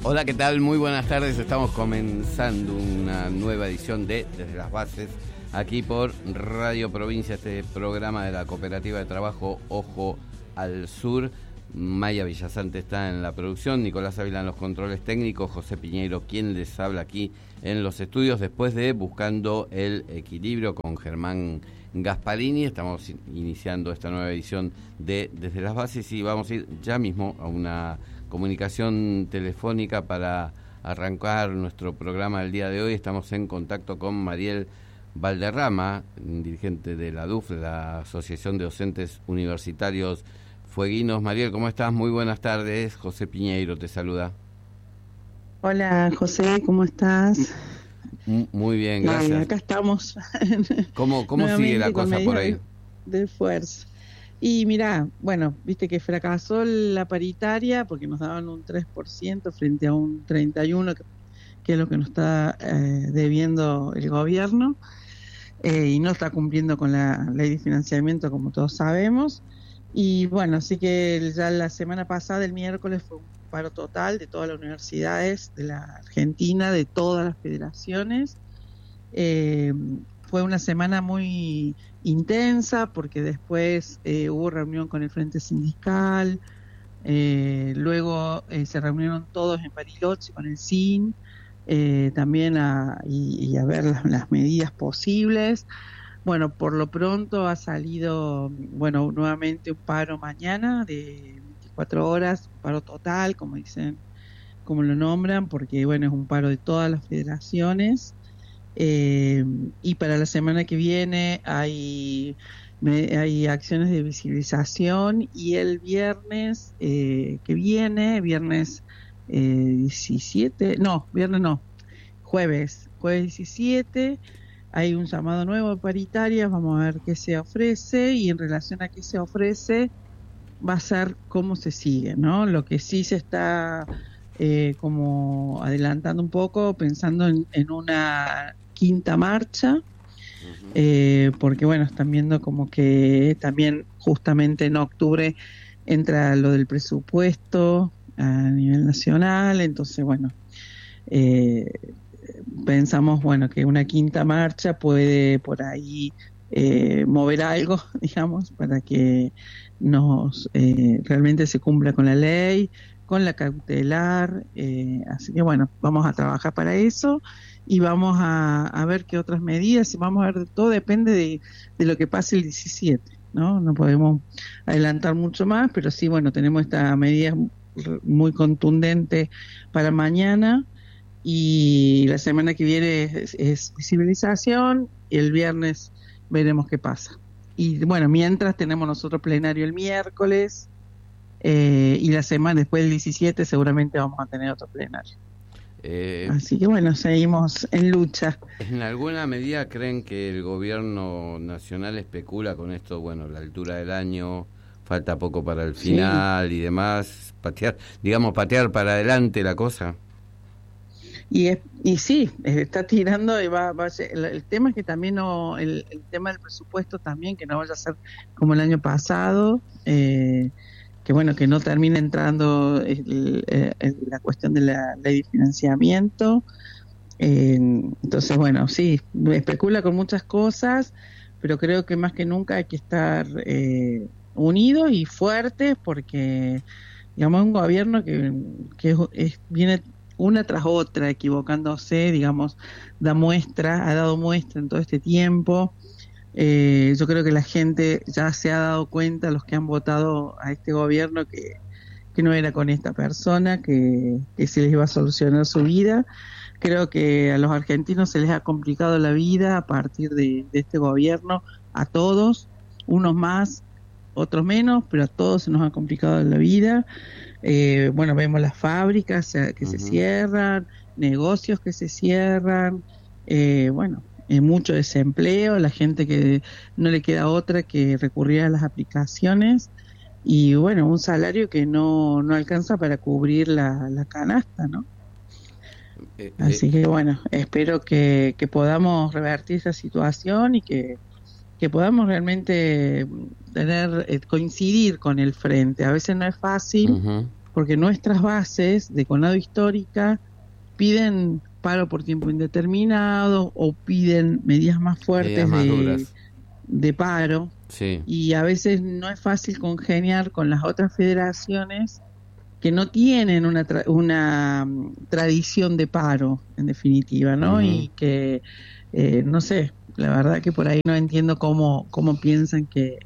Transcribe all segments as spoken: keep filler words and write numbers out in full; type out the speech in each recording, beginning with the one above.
Hola, ¿qué tal? Muy buenas tardes. Estamos comenzando una nueva edición de Desde las Bases, aquí por Radio Provincia, este programa de la Cooperativa de Trabajo Ojo al Sur. Maya Villasante está en la producción, Nicolás Ávila en los controles técnicos, José Piñeiro, quien les habla aquí en los estudios, después de Buscando el Equilibrio con Germán Gasparini. Estamos iniciando esta nueva edición de Desde las Bases y vamos a ir ya mismo a una comunicación telefónica para arrancar nuestro programa del día de hoy. Estamos en contacto con Mariel Valderrama, dirigente de la D U F, la Asociación de Docentes Universitarios Fueguinos. Mariel, ¿cómo estás? Muy buenas tardes. José Piñeiro te saluda. Hola, José, ¿cómo estás? Muy bien, gracias. Ay, acá estamos. ¿Cómo, cómo sigue la cosa por ahí? De, de esfuerzo. Y mirá, bueno, viste que fracasó la paritaria porque nos daban un tres por ciento frente a un treinta y uno por ciento, que, que es lo que nos está eh, debiendo el gobierno, eh, y no está cumpliendo con la ley de financiamiento, como todos sabemos. Y bueno, así que ya la semana pasada, el miércoles, fue un paro total de todas las universidades de la Argentina, de todas las federaciones. Eh, fue una semana muy intensa porque después eh, hubo reunión con el Frente Sindical, eh, luego eh, se reunieron todos en Bariloche con el S I N, eh, también a, y, y a ver las, las medidas posibles. Bueno, por lo pronto ha salido, bueno, nuevamente un paro mañana de veinticuatro horas, un paro total, como dicen, como lo nombran, porque bueno, es un paro de todas las federaciones. Eh, y para la semana que viene hay, me, hay acciones de visibilización, y el viernes eh, que viene, viernes eh, diecisiete, no, viernes no, jueves, jueves diecisiete, hay un llamado nuevo de paritarias. Vamos a ver qué se ofrece, y en relación a qué se ofrece va a ser cómo se sigue, ¿no? Lo que sí se está eh, como adelantando un poco, pensando en, en una quinta marcha, uh-huh. eh, porque bueno, están viendo como que también justamente en octubre entra lo del presupuesto a nivel nacional, entonces bueno, eh, pensamos bueno que una quinta marcha puede por ahí eh, mover algo, digamos, para que nos eh, realmente se cumpla con la ley, con la cautelar, eh, así que bueno, vamos a trabajar para eso y vamos a, a ver qué otras medidas, y vamos a ver, todo depende de, de lo que pase el diecisiete, ¿no? No podemos adelantar mucho más, pero sí, bueno, tenemos esta medida muy contundente para mañana, y la semana que viene es, es visibilización, y el viernes veremos qué pasa. Y bueno, mientras tenemos nosotros plenario el miércoles, eh, y la semana después del diecisiete seguramente vamos a tener otro plenario. Eh, Así que bueno, seguimos en lucha. ¿En alguna medida creen que el gobierno nacional especula con esto? Bueno, la altura del año, falta poco para el final, sí, y demás, patear, digamos, patear para adelante la cosa. Y es, y sí, está tirando, y va, va el, el tema es que también no, el, el tema del presupuesto también, que no vaya a ser como el año pasado, eh, que bueno, que no termine entrando el, el, el, la cuestión de la ley de financiamiento. Eh, entonces bueno, sí, especula con muchas cosas, pero creo que más que nunca hay que estar eh, unidos y fuertes, porque digamos un gobierno que, que es, viene una tras otra equivocándose, digamos, da muestra, ha dado muestra en todo este tiempo. Eh, yo creo que la gente ya se ha dado cuenta, los que han votado a este gobierno, que, que no era con esta persona, que, que se les iba a solucionar su vida. Creo que a los argentinos se les ha complicado la vida a partir de, de este gobierno, a todos, unos más, otros menos, pero a todos se nos ha complicado la vida. Eh, bueno, vemos las fábricas que uh-huh. se cierran, negocios que se cierran, eh, bueno, eh, mucho desempleo, la gente que no le queda otra que recurrir a las aplicaciones, y bueno, un salario que no, no alcanza para cubrir la, la canasta, ¿no? Eh, Así eh, que bueno, espero que, que podamos revertir esa situación y que, que podamos realmente tener eh, coincidir con el frente. A veces no es fácil, uh-huh. porque nuestras bases de Conado Histórica piden paro por tiempo indeterminado o piden medidas más fuertes más de, de paro, sí. Y a veces no es fácil congeniar con las otras federaciones que no tienen una tra una um, tradición de paro, en definitiva, ¿no? Uh-huh. Y que, eh, no sé, la verdad que por ahí no entiendo cómo, cómo piensan que,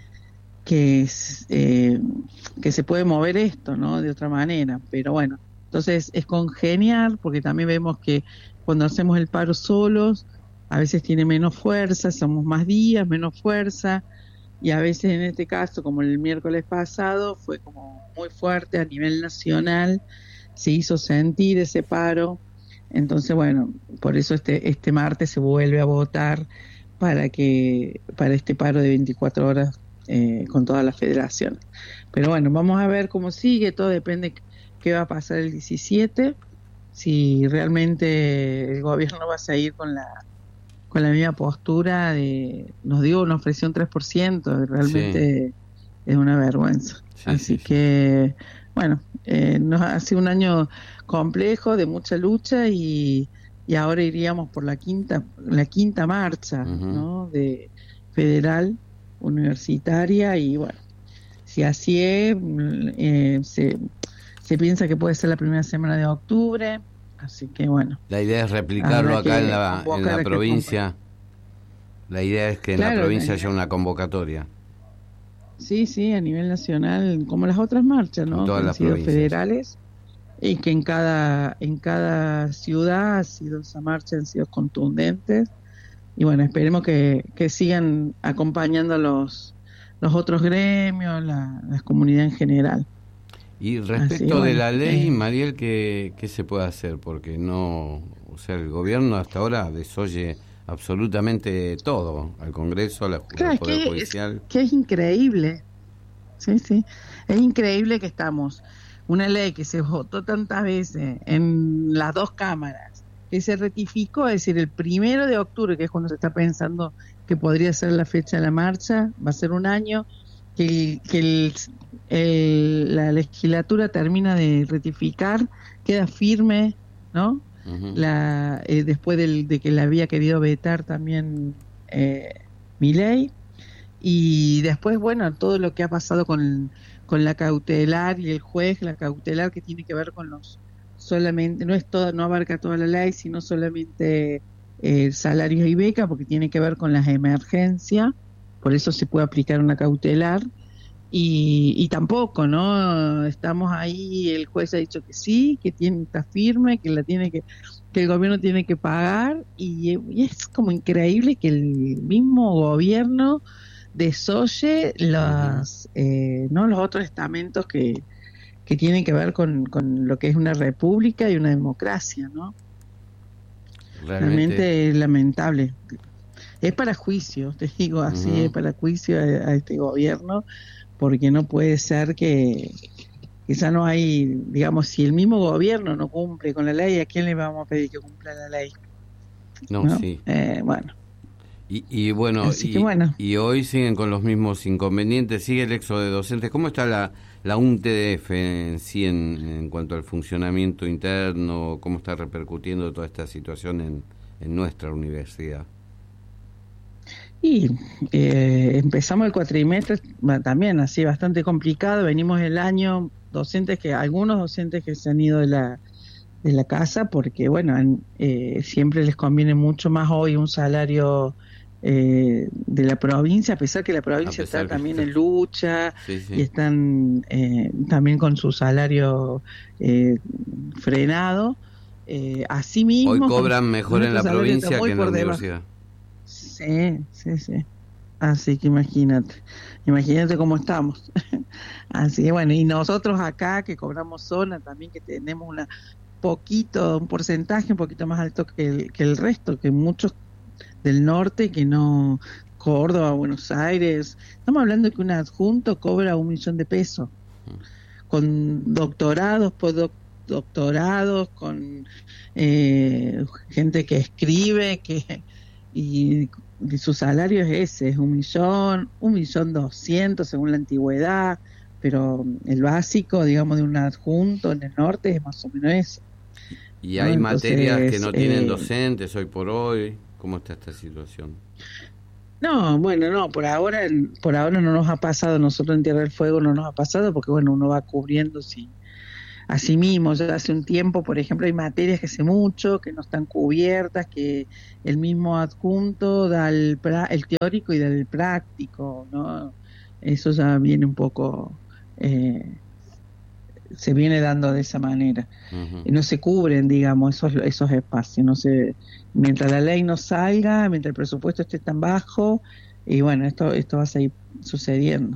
que, eh, que se puede mover esto, ¿no? De otra manera, pero bueno, entonces es congeniar, porque también vemos que cuando hacemos el paro solos, a veces tiene menos fuerza, somos más días, menos fuerza, y a veces en este caso, como el miércoles pasado, fue como muy fuerte a nivel nacional, se hizo sentir ese paro, entonces bueno, por eso este este martes se vuelve a votar para que para este paro de veinticuatro horas eh, con todas las federaciones. Pero bueno, vamos a ver cómo sigue, todo depende qué va a pasar el diecisiete, si realmente el gobierno va a seguir con la con la misma postura de, nos digo, nos ofreció un tres por ciento, realmente sí. Es una vergüenza. Sí, Así sí, que, sí. bueno, eh, nos ha sido un año complejo, de mucha lucha, y, y ahora iríamos por la quinta, la quinta marcha, uh-huh. ¿no? De federal, universitaria, y bueno, si así es, eh, se, se piensa que puede ser la primera semana de octubre. Así que bueno. La idea es replicarlo acá en la, en la provincia. La idea es que en claro, la provincia haya una convocatoria. Sí, sí, a nivel nacional, como las otras marchas, ¿no? Todas que las han sido provincias. Federales, y que en cada en cada ciudad ha sido esa marcha, han sido contundentes. Y bueno, esperemos que, que sigan acompañando los los otros gremios, la, la comunidad en general. Y respecto Así, bueno, de la ley, eh, Mariel, ¿qué, ¿qué se puede hacer? Porque no, o sea, el gobierno hasta ahora desoye absolutamente todo, al Congreso, al claro, Poder que Judicial. Es, que es increíble, sí, sí, es increíble que estamos, una ley que se votó tantas veces en las dos cámaras, que se ratificó, es decir, el primero de octubre, que es cuando se está pensando que podría ser la fecha de la marcha, va a ser un año, que el, que el El, la legislatura termina de ratificar, queda firme, ¿no? Uh-huh. La, eh, después del, de que la había querido vetar también eh, Milei, y después, bueno, todo lo que ha pasado con, con la cautelar y el juez, la cautelar que tiene que ver con los, solamente, no es todo, no abarca toda la ley, sino solamente eh, salarios y becas, porque tiene que ver con las emergencias, por eso se puede aplicar una cautelar. Y, y tampoco, ¿no? Estamos ahí, el juez ha dicho que sí, que tiene, está firme, que la tiene que, que el gobierno tiene que pagar, y, y es como increíble que el mismo gobierno desoye los, eh, ¿no? los otros estamentos que, que tienen que ver con, con lo que es una república y una democracia, ¿no? Realmente, Realmente es lamentable. Es para juicio, te digo así, uh-huh. es para juicio a, a este gobierno, porque no puede ser que, que ya no hay, digamos, si el mismo gobierno no cumple con la ley, ¿a quién le vamos a pedir que cumpla la ley? No, ¿no? sí. Eh, bueno. Y, y bueno, y, bueno, y hoy siguen con los mismos inconvenientes, sigue el éxodo de docentes. ¿Cómo está la, la U N T D F en sí en, en cuanto al funcionamiento interno? ¿Cómo está repercutiendo toda esta situación en, en nuestra universidad? Y eh, empezamos el cuatrimestre también así bastante complicado, venimos el año docentes que algunos docentes que se han ido de la de la casa porque bueno han, eh, siempre les conviene mucho más hoy un salario eh, de la provincia, a pesar que la provincia está también está... en lucha, sí, sí. Y están eh, también con su salario eh, frenado, eh, así mismo hoy cobran mejor en la provincia que en la universidad. Sí, sí, sí. Así que imagínate, imagínate cómo estamos. Así que bueno, y nosotros acá que cobramos zona también, que tenemos una poquito, un porcentaje un poquito más alto que el, que el resto, que muchos del norte que no, Córdoba, Buenos Aires, estamos hablando de que un adjunto cobra un millón de pesos, con doctorados, postdoctorados, con eh, gente que escribe, que y, y su salario es ese, es un millón, un millón doscientos según la antigüedad, pero el básico, digamos, de un adjunto en el norte es más o menos eso. ¿Y hay ¿no? materias Entonces, que no tienen eh, docentes hoy por hoy? ¿Cómo está esta situación? No, bueno, no, por ahora, por ahora no nos ha pasado, nosotros en Tierra del Fuego no nos ha pasado, porque bueno, uno va cubriendo sí, a sí mismo. Ya hace un tiempo, por ejemplo, hay materias que hace mucho, que no están cubiertas, que el mismo adjunto da el, pra- el teórico y da el práctico, ¿no? Eso ya viene un poco, eh, se viene dando de esa manera. Uh-huh. Y no se cubren, digamos, esos, esos espacios, no se, mientras la ley no salga, mientras el presupuesto esté tan bajo, y bueno, esto, esto va a seguir sucediendo.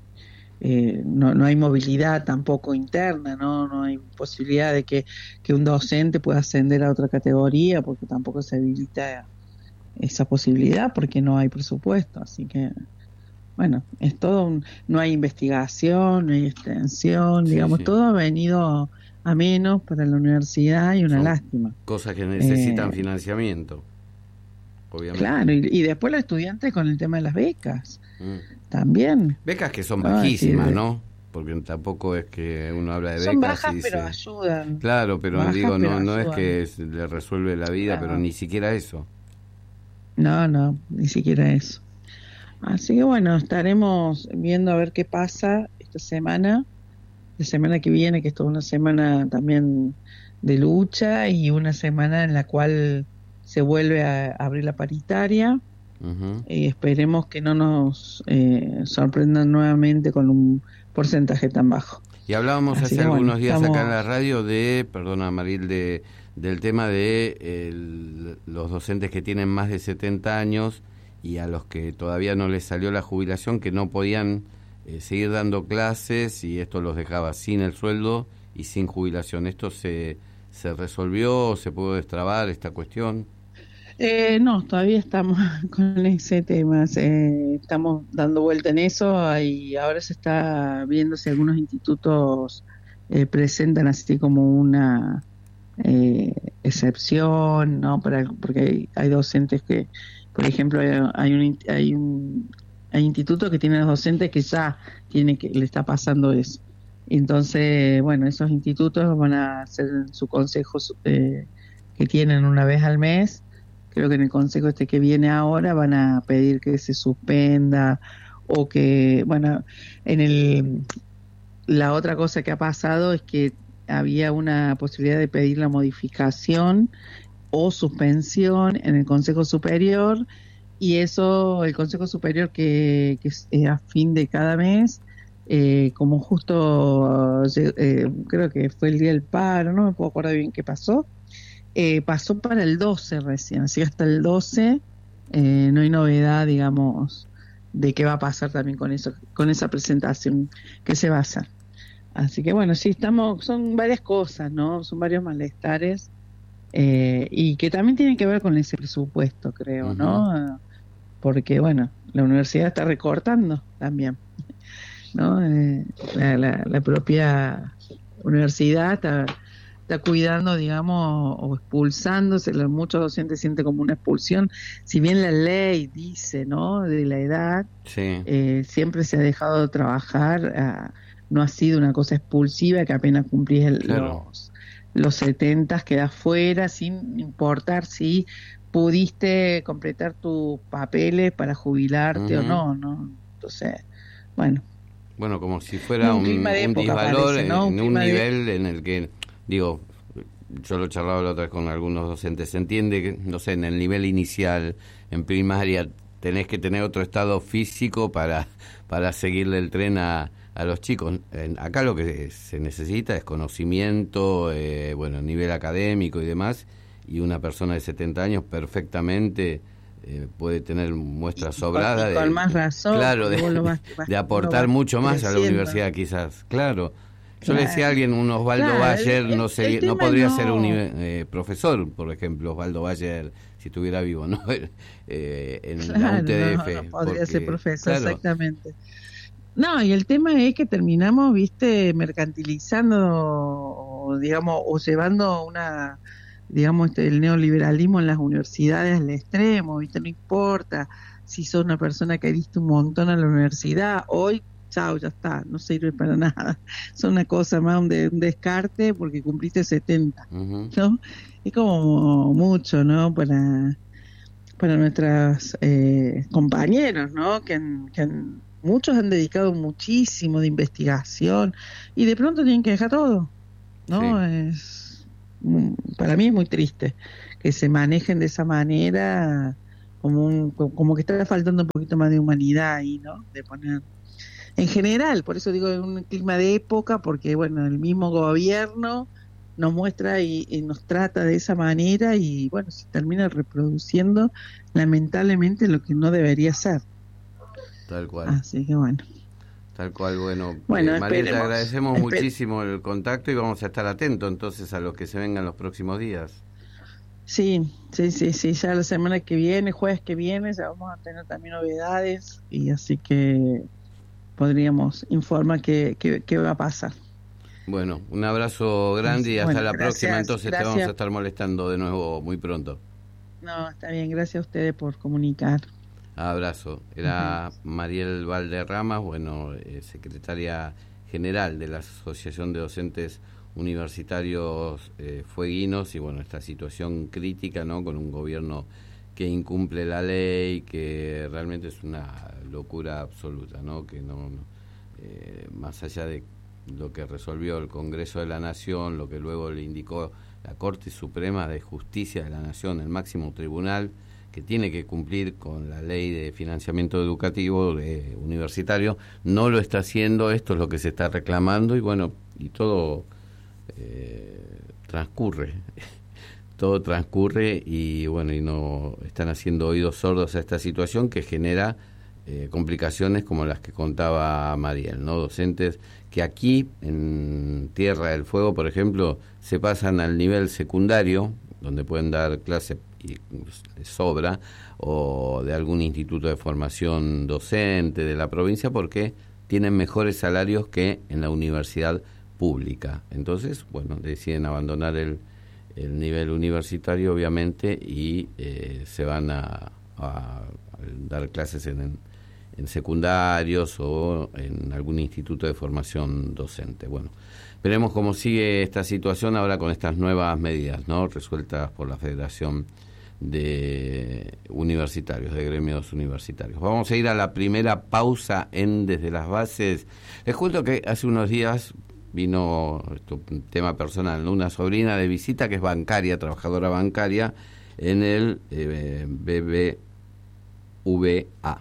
Eh, no, no hay movilidad tampoco interna, no no hay posibilidad de que, que un docente pueda ascender a otra categoría, porque tampoco se habilita esa posibilidad, porque no hay presupuesto. Así que, bueno, es todo un, no hay investigación, no hay extensión, Sí, digamos, sí. todo ha venido a menos para la universidad y una Son lástima. cosas que necesitan Eh, financiamiento, obviamente. claro, y, y después los estudiantes con el tema de las becas, Mm. también. Becas que son ¿no? bajísimas, Así, ¿no? Porque tampoco es que uno habla de son becas y bajas, dice... pero ayudan. Claro, pero Bajas, digo, no pero no es ayudan. que es- le resuelve la vida, No. pero ni siquiera eso. No, no, ni siquiera eso. Así que bueno, estaremos viendo a ver qué pasa esta semana, la semana que viene, que es toda una semana también de lucha y una semana en la cual se vuelve a abrir la paritaria. Uh-huh. Y esperemos que no nos eh, sorprendan nuevamente con un porcentaje tan bajo. Y hablábamos Así hace que, bueno, algunos días estamos... acá en la radio de, perdona Maril, de, del tema de el, los docentes que tienen más de setenta años y a los que todavía no les salió la jubilación, que no podían eh, seguir dando clases y esto los dejaba sin el sueldo y sin jubilación. ¿Esto se, se resolvió o se pudo destrabar esta cuestión? Eh, no, todavía estamos con ese tema, eh, estamos dando vuelta en eso y ahora se está viendo si algunos institutos eh, presentan así como una eh, excepción, ¿no? Para, porque hay, hay docentes que, por ejemplo, hay, hay un hay un hay institutos que tienen docentes que ya tiene que le está pasando eso. Entonces, bueno, esos institutos van a hacer su consejo eh, que tienen una vez al mes. Creo que en el consejo este que viene ahora van a pedir que se suspenda o que, bueno, en el la otra cosa que ha pasado es que había una posibilidad de pedir la modificación o suspensión en el Consejo Superior y eso, el Consejo Superior que, que es a fin de cada mes, eh, como justo eh, creo que fue el día del paro, no me puedo acordar bien qué pasó, Eh, pasó para el doce recién, así que hasta el doce eh, no hay novedad, digamos, de qué va a pasar también con eso, con esa presentación que se va a hacer. Así que bueno, sí, estamos, son varias cosas, ¿no? Son varios malestares eh, y que también tienen que ver con ese presupuesto, creo, Uh-huh. ¿no? Porque bueno, la universidad está recortando también, ¿no? Eh, la, la, la propia universidad está está cuidando, digamos, o expulsándose, muchos docentes sienten como una expulsión, si bien la ley dice, ¿no?, de la edad, sí. eh, siempre se ha dejado de trabajar, uh, no ha sido una cosa expulsiva que apenas cumplís el, Claro. los, los setenta quedás fuera, sin importar si pudiste completar tus papeles para jubilarte uh-huh. o no, ¿no? Entonces, bueno. Bueno, como si fuera un, un, un disvalor parece, ¿no? en un, un nivel de... en el que... Digo, yo lo charlaba la otra vez con algunos docentes, se entiende que, no sé, en el nivel inicial, en primaria, tenés que tener otro estado físico para, para seguirle el tren a, a los chicos. En, acá lo que se necesita es conocimiento, eh, bueno, nivel académico y demás, y una persona de setenta años perfectamente eh, puede tener muestras sobradas. Con, con de, más razón. Claro, de, vas, vas, de aportar mucho más creciendo. a la universidad quizás, claro. Yo Claro. le decía a alguien, un Osvaldo Claro, Bayer, el, no el, sé, el no podría no... ser un eh, profesor, por ejemplo, Osvaldo Bayer, si estuviera vivo, ¿no? eh, en claro, la U T D F. No, no podría porque, ser profesor, claro. exactamente. No, y el tema es que terminamos, viste, mercantilizando, digamos, o llevando una, digamos, este, el neoliberalismo en las universidades al extremo, viste, no importa si sos una persona que diste un montón a la universidad, hoy chao, ya está, no sirve para nada. Son una cosa más, un, de, un descarte porque cumpliste setenta, uh-huh. ¿no? Es como mucho, ¿no? Para, para nuestros eh, compañeros, ¿no? Que, han, que han, muchos han dedicado muchísimo de investigación y de pronto tienen que dejar todo, ¿no? Sí. Es, para mí es muy triste que se manejen de esa manera, como, un, como que está faltando un poquito más de humanidad ahí, ¿no? De poner... En general, por eso digo, en un clima de época, porque bueno, el mismo gobierno nos muestra y, y nos trata de esa manera y bueno, se termina reproduciendo lamentablemente lo que no debería ser. Tal cual. Así que bueno. Tal cual, bueno. Bueno, eh, Mariel, te agradecemos esper- muchísimo el contacto y vamos a estar atentos entonces a lo que se venga en los próximos días. Sí, sí, sí, sí, ya la semana que viene, jueves que viene, ya vamos a tener también novedades y así que podríamos informar qué, qué, qué va a pasar. Bueno, un abrazo grande y hasta bueno, la gracias, próxima, entonces gracias. Te vamos a estar molestando de nuevo muy pronto. No, está bien, gracias a ustedes por comunicar. Abrazo. Era uh-huh. Mariel Valderrama, bueno, eh, secretaria general de la Asociación de Docentes Universitarios eh, Fueguinos y bueno, esta situación crítica, ¿no? Con un gobierno que incumple la ley, que realmente es una locura absoluta, ¿no? Que no, no eh, más allá de lo que resolvió el Congreso de la Nación, lo que luego le indicó la Corte Suprema de Justicia de la Nación, el máximo tribunal, que tiene que cumplir con la ley de financiamiento educativo de universitario, no lo está haciendo. Esto es lo que se está reclamando y bueno, y todo eh, transcurre. Todo transcurre y bueno, y no están haciendo oídos sordos a esta situación que genera eh, complicaciones como las que contaba Mariel, ¿no? Docentes que aquí en Tierra del Fuego, por ejemplo, se pasan al nivel secundario, donde pueden dar clase y les sobra, o de algún instituto de formación docente de la provincia, porque tienen mejores salarios que en la universidad pública. Entonces, bueno, deciden abandonar el el nivel universitario obviamente y eh, se van a, a, a dar clases en, en secundarios o en algún instituto de formación docente. Bueno, veremos cómo sigue esta situación ahora con estas nuevas medidas, ¿no? Resueltas por la Federación de Universitarios, de Gremios Universitarios. Vamos a ir a la primera pausa en Desde las Bases. Les cuento que hace unos días vino, esto, un tema personal, ¿no? Una sobrina de visita que es bancaria, trabajadora bancaria en el eh, B B V A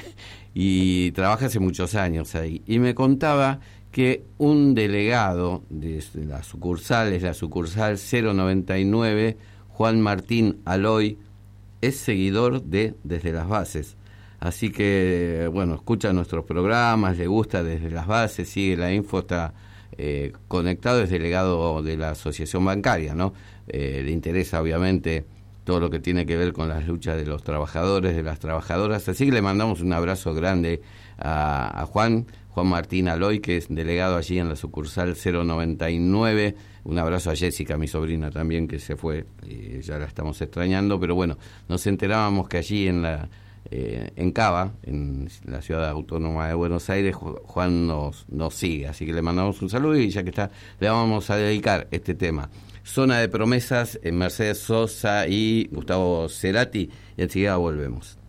y trabaja hace muchos años ahí y me contaba que un delegado de la sucursal, es la sucursal cero noventa y nueve, Juan Martín Aloy, es seguidor de Desde las Bases. Así que, bueno, escucha nuestros programas, le gusta Desde las Bases, sigue la info, está Eh, conectado, es delegado de la asociación bancaria, ¿no? Eh, le interesa obviamente todo lo que tiene que ver con las luchas de los trabajadores, de las trabajadoras, así que le mandamos un abrazo grande a, a Juan, Juan Martín Aloy, que es delegado allí en la sucursal cero noventa y nueve, un abrazo a Jessica, mi sobrina también, que se fue, y ya la estamos extrañando, pero bueno, nos enterábamos que allí en la Eh, en Cava, en la ciudad autónoma de Buenos Aires, Juan nos, nos sigue, así que le mandamos un saludo y ya que está, le vamos a dedicar este tema. Zona de Promesas en Mercedes Sosa y Gustavo Cerati, y enseguida volvemos.